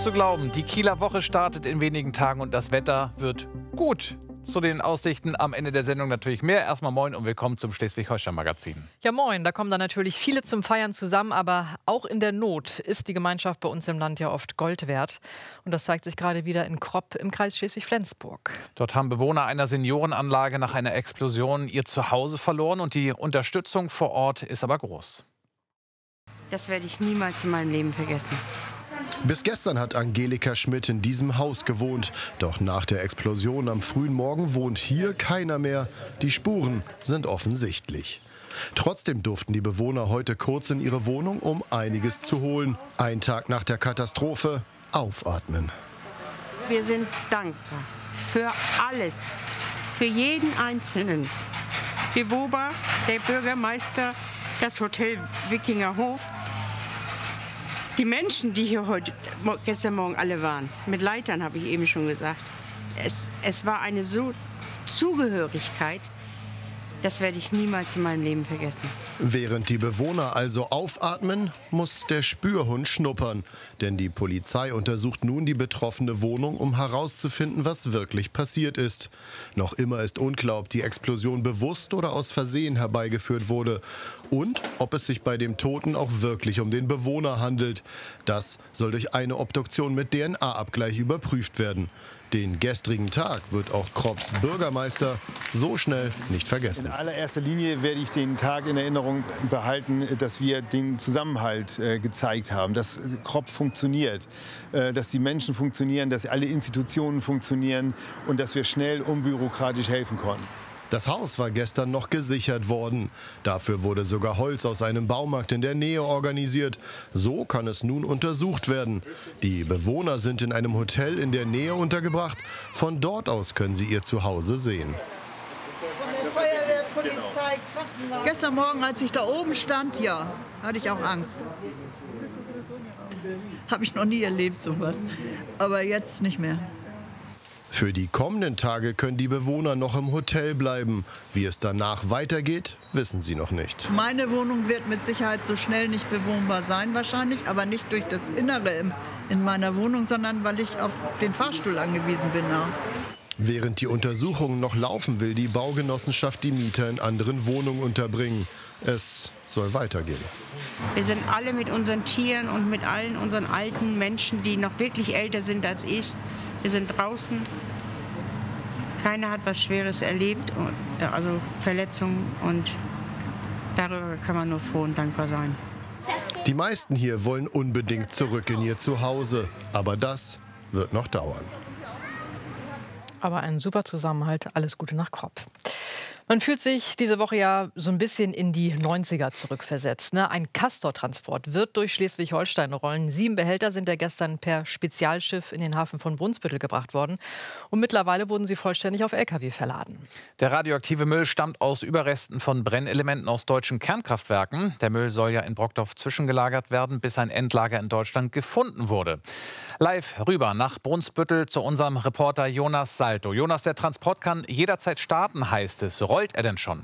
zu glauben. Die Kieler Woche startet in wenigen Tagen und das Wetter wird gut. Zu den Aussichten am Ende der Sendung natürlich mehr. Erstmal moin und willkommen zum Schleswig-Holstein-Magazin. Ja moin, da kommen dann natürlich viele zum Feiern zusammen, aber auch in der Not ist die Gemeinschaft bei uns im Land ja oft Gold wert. Und das zeigt sich gerade wieder in Kropp im Kreis Schleswig-Flensburg. Dort haben Bewohner einer Seniorenanlage nach einer Explosion ihr Zuhause verloren und die Unterstützung vor Ort ist aber groß. Das werde ich niemals in meinem Leben vergessen. Bis gestern hat Angelika Schmidt in diesem Haus gewohnt. Doch nach der Explosion am frühen Morgen wohnt hier keiner mehr. Die Spuren sind offensichtlich. Trotzdem durften die Bewohner heute kurz in ihre Wohnung, um einiges zu holen. Ein Tag nach der Katastrophe aufatmen. Wir sind dankbar für alles, für jeden Einzelnen. Die WOBA, der Bürgermeister, das Hotel Wikingerhof. Die Menschen, die hier gestern Morgen alle waren, mit Leitern habe ich eben schon gesagt, es war eine so Zugehörigkeit, das werde ich niemals in meinem Leben vergessen. Während die Bewohner also aufatmen, muss der Spürhund schnuppern. Denn die Polizei untersucht nun die betroffene Wohnung, um herauszufinden, was wirklich passiert ist. Noch immer ist unklar, ob die Explosion bewusst oder aus Versehen herbeigeführt wurde. Und ob es sich bei dem Toten auch wirklich um den Bewohner handelt. Das soll durch eine Obduktion mit DNA-Abgleich überprüft werden. Den gestrigen Tag wird auch Kropps Bürgermeister so schnell nicht vergessen. In allererster Linie werde ich den Tag in Erinnerung behalten, dass wir den Zusammenhalt gezeigt haben, dass Kropp funktioniert, dass die Menschen funktionieren, dass alle Institutionen funktionieren und dass wir schnell unbürokratisch helfen konnten. Das Haus war gestern noch gesichert worden. Dafür wurde sogar Holz aus einem Baumarkt in der Nähe organisiert. So kann es nun untersucht werden. Die Bewohner sind in einem Hotel in der Nähe untergebracht. Von dort aus können sie ihr Zuhause sehen. Von der Feuerwehr, Polizei, Krankenwagen. Gestern Morgen, als ich da oben stand, ja, hatte ich auch Angst. Habe ich noch nie erlebt, sowas. Aber jetzt nicht mehr. Für die kommenden Tage können die Bewohner noch im Hotel bleiben. Wie es danach weitergeht, wissen sie noch nicht. Meine Wohnung wird mit Sicherheit so schnell nicht bewohnbar sein wahrscheinlich, aber nicht durch das Innere in meiner Wohnung, sondern weil ich auf den Fahrstuhl angewiesen bin. Während die Untersuchungen noch laufen, will die Baugenossenschaft die Mieter in anderen Wohnungen unterbringen. Es soll weitergehen. Wir sind alle mit unseren Tieren und mit allen unseren alten Menschen, die noch wirklich älter sind als ich. Wir sind draußen. Keiner hat was Schweres erlebt, also Verletzungen. Und darüber kann man nur froh und dankbar sein. Die meisten hier wollen unbedingt zurück in ihr Zuhause. Aber das wird noch dauern. Aber ein super Zusammenhalt. Alles Gute nach Kropp. Man fühlt sich diese Woche ja so ein bisschen in die 90er zurückversetzt. Ne? Ein Castor-Transport wird durch Schleswig-Holstein rollen. 7 Behälter sind ja gestern per Spezialschiff in den Hafen von Brunsbüttel gebracht worden. Und mittlerweile wurden sie vollständig auf Lkw verladen. Der radioaktive Müll stammt aus Überresten von Brennelementen aus deutschen Kernkraftwerken. Der Müll soll ja in Brockdorf zwischengelagert werden, bis ein Endlager in Deutschland gefunden wurde. Live rüber nach Brunsbüttel zu unserem Reporter Jonas Salto. Jonas, der Transport kann jederzeit starten, heißt es. Rollt er denn schon?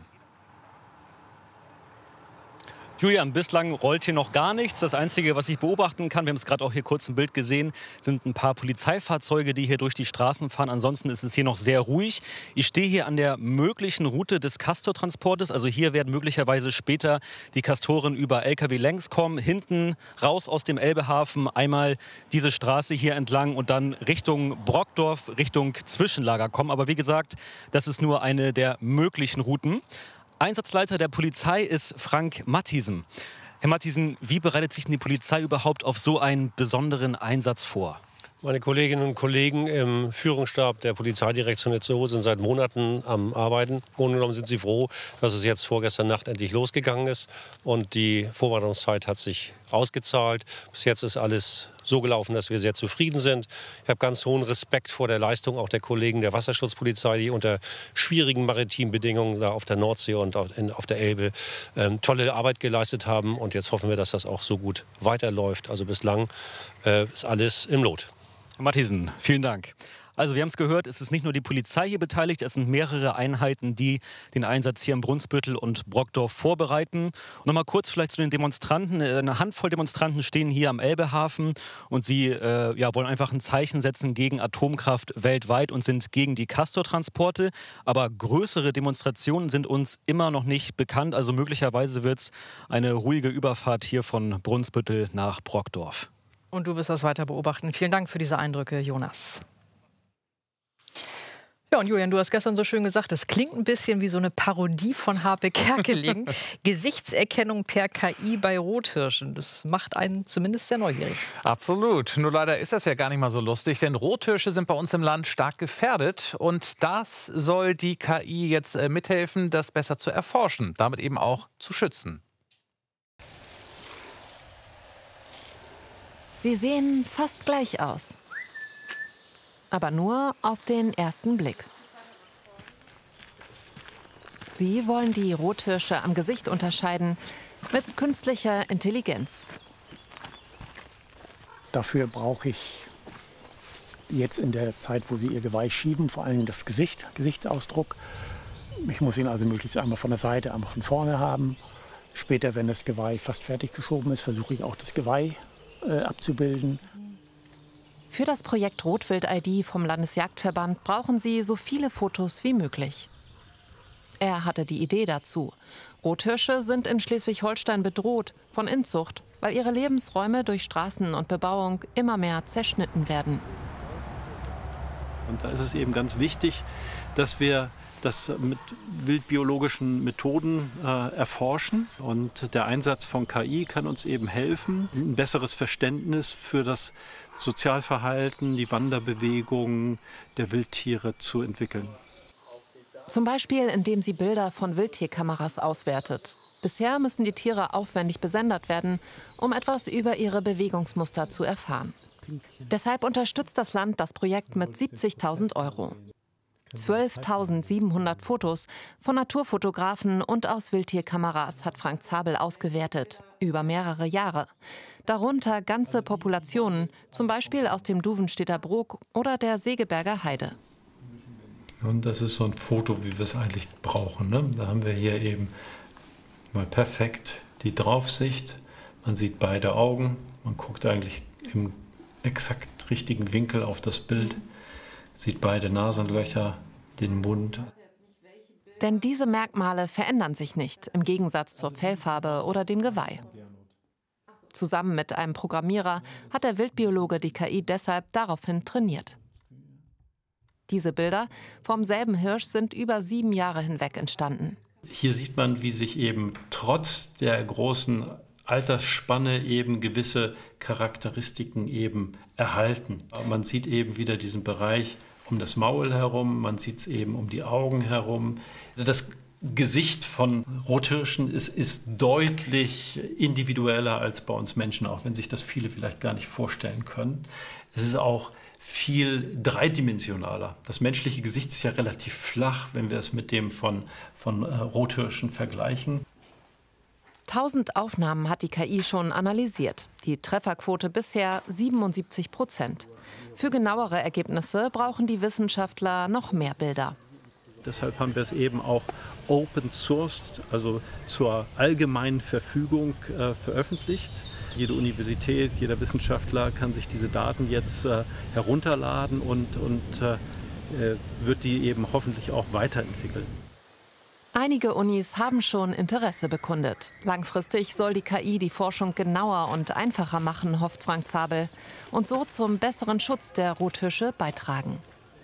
Julian, bislang rollt hier noch gar nichts. Das Einzige, was ich beobachten kann, wir haben es gerade auch hier kurz im Bild gesehen, sind ein paar Polizeifahrzeuge, die hier durch die Straßen fahren. Ansonsten ist es hier noch sehr ruhig. Ich stehe hier an der möglichen Route des Castor-Transportes. Also hier werden möglicherweise später die Castoren über Lkw längs kommen, hinten raus aus dem Elbehafen, einmal diese Straße hier entlang und dann Richtung Brockdorf, Richtung Zwischenlager kommen. Aber wie gesagt, das ist nur eine der möglichen Routen. Einsatzleiter der Polizei ist Frank Mathiesen. Herr Mathiesen, wie bereitet sich denn die Polizei überhaupt auf so einen besonderen Einsatz vor? Meine Kolleginnen und Kollegen im Führungsstab der Polizeidirektion Itzehoe sind seit Monaten am Arbeiten. Im Grunde genommen sind sie froh, dass es jetzt vorgestern Nacht endlich losgegangen ist. Und die Vorbereitungszeit hat sich ausgezahlt. Bis jetzt ist alles so gelaufen, dass wir sehr zufrieden sind. Ich habe ganz hohen Respekt vor der Leistung auch der Kollegen der Wasserschutzpolizei, die unter schwierigen maritimen Bedingungen da auf der Nordsee und auf der Elbe tolle Arbeit geleistet haben. Und jetzt hoffen wir, dass das auch so gut weiterläuft. Also bislang ist alles im Lot. Herr Mathiesen, vielen Dank. Also wir haben es gehört, es ist nicht nur die Polizei hier beteiligt, es sind mehrere Einheiten, die den Einsatz hier in Brunsbüttel und Brockdorf vorbereiten. Und nochmal kurz vielleicht zu den Demonstranten. Eine Handvoll Demonstranten stehen hier am Elbehafen und sie wollen einfach ein Zeichen setzen gegen Atomkraft weltweit und sind gegen die Castor-Transporte. Aber größere Demonstrationen sind uns immer noch nicht bekannt. Also möglicherweise wird es eine ruhige Überfahrt hier von Brunsbüttel nach Brockdorf. Und du wirst das weiter beobachten. Vielen Dank für diese Eindrücke, Jonas. Ja, und Julian, du hast gestern so schön gesagt, das klingt ein bisschen wie so eine Parodie von Harpe Kerkeling. Gesichtserkennung per KI bei Rothirschen. Das macht einen zumindest sehr neugierig. Absolut. Nur leider ist das ja gar nicht mal so lustig, denn Rothirsche sind bei uns im Land stark gefährdet. Und das soll die KI jetzt mithelfen, das besser zu erforschen, damit eben auch zu schützen. Sie sehen fast gleich aus. Aber nur auf den ersten Blick. Sie wollen die Rothirsche am Gesicht unterscheiden mit künstlicher Intelligenz. Dafür brauche ich jetzt in der Zeit, wo sie ihr Geweih schieben, vor allem das Gesichtsausdruck. Ich muss ihn also möglichst einmal von der Seite, einmal von vorne haben. Später, wenn das Geweih fast fertig geschoben ist, versuche ich auch das Geweih abzubilden. Für das Projekt Rotwild-ID vom Landesjagdverband brauchen sie so viele Fotos wie möglich. Er hatte die Idee dazu. Rothirsche sind in Schleswig-Holstein bedroht von Inzucht, weil ihre Lebensräume durch Straßen und Bebauung immer mehr zerschnitten werden. Und da ist es eben ganz wichtig, dass wir das mit wildbiologischen Methoden erforschen. Und der Einsatz von KI kann uns eben helfen, ein besseres Verständnis für das Sozialverhalten, die Wanderbewegungen der Wildtiere zu entwickeln. Zum Beispiel, indem sie Bilder von Wildtierkameras auswertet. Bisher müssen die Tiere aufwendig besendet werden, um etwas über ihre Bewegungsmuster zu erfahren. Deshalb unterstützt das Land das Projekt mit 70.000 €. 12.700 Fotos von Naturfotografen und aus Wildtierkameras hat Frank Zabel ausgewertet, über mehrere Jahre. Darunter ganze Populationen, zum Beispiel aus dem Duvenstedter Brook oder der Segeberger Heide. Und das ist so ein Foto, wie wir es eigentlich brauchen, ne? Da haben wir hier eben mal perfekt die Draufsicht. Man sieht beide Augen, man guckt eigentlich im exakt richtigen Winkel auf das Bild. Sieht beide Nasenlöcher, den Mund. Denn diese Merkmale verändern sich nicht, im Gegensatz zur Fellfarbe oder dem Geweih. Zusammen mit einem Programmierer hat der Wildbiologe die KI deshalb daraufhin trainiert. Diese Bilder vom selben Hirsch sind über 7 Jahre hinweg entstanden. Hier sieht man, wie sich eben trotz der großen Altersspanne eben gewisse Charakteristiken eben erhalten. Man sieht eben wieder diesen Bereich um das Maul herum, man sieht es eben um die Augen herum. Also das Gesicht von Rothirschen ist deutlich individueller als bei uns Menschen, auch wenn sich das viele vielleicht gar nicht vorstellen können. Es ist auch viel dreidimensionaler. Das menschliche Gesicht ist ja relativ flach, wenn wir es mit dem von Rothirschen vergleichen. 1000 Aufnahmen hat die KI schon analysiert. Die Trefferquote bisher 77%. Für genauere Ergebnisse brauchen die Wissenschaftler noch mehr Bilder. Deshalb haben wir es eben auch open sourced, also zur allgemeinen Verfügung veröffentlicht. Jede Universität, jeder Wissenschaftler kann sich diese Daten jetzt herunterladen und wird die eben hoffentlich auch weiterentwickeln. Einige Unis haben schon Interesse bekundet. Langfristig soll die KI die Forschung genauer und einfacher machen, hofft Frank Zabel, und so zum besseren Schutz der Rothirsche beitragen.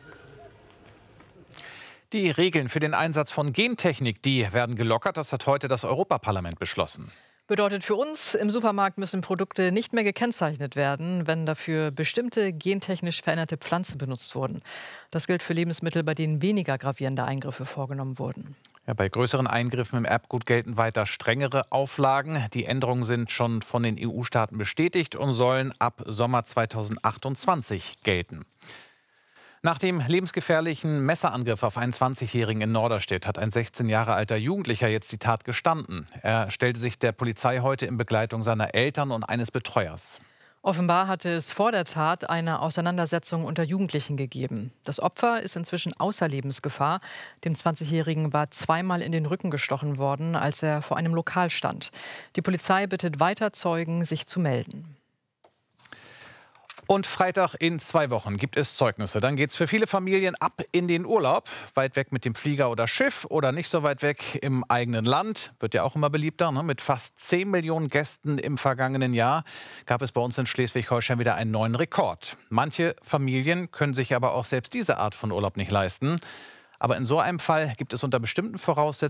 Die Regeln für den Einsatz von Gentechnik, die werden gelockert. Das hat heute das Europaparlament beschlossen. Bedeutet für uns, im Supermarkt müssen Produkte nicht mehr gekennzeichnet werden, wenn dafür bestimmte gentechnisch veränderte Pflanzen benutzt wurden. Das gilt für Lebensmittel, bei denen weniger gravierende Eingriffe vorgenommen wurden. Ja, bei größeren Eingriffen im Erbgut gelten weiter strengere Auflagen. Die Änderungen sind schon von den EU-Staaten bestätigt und sollen ab Sommer 2028 gelten. Nach dem lebensgefährlichen Messerangriff auf einen 20-Jährigen in Norderstedt hat ein 16 Jahre alter Jugendlicher jetzt die Tat gestanden. Er stellte sich der Polizei heute in Begleitung seiner Eltern und eines Betreuers. Offenbar hatte es vor der Tat eine Auseinandersetzung unter Jugendlichen gegeben. Das Opfer ist inzwischen außer Lebensgefahr. Dem 20-Jährigen war zweimal in den Rücken gestochen worden, als er vor einem Lokal stand. Die Polizei bittet weiter Zeugen, sich zu melden. Und Freitag in 2 Wochen gibt es Zeugnisse. Dann geht es für viele Familien ab in den Urlaub. Weit weg mit dem Flieger oder Schiff oder nicht so weit weg im eigenen Land. Wird ja auch immer beliebter. Ne? Mit fast 10 Millionen Gästen im vergangenen Jahr gab es bei uns in Schleswig-Holstein wieder einen neuen Rekord. Manche Familien können sich aber auch selbst diese Art von Urlaub nicht leisten. Aber in so einem Fall gibt es unter bestimmten Voraussetzungen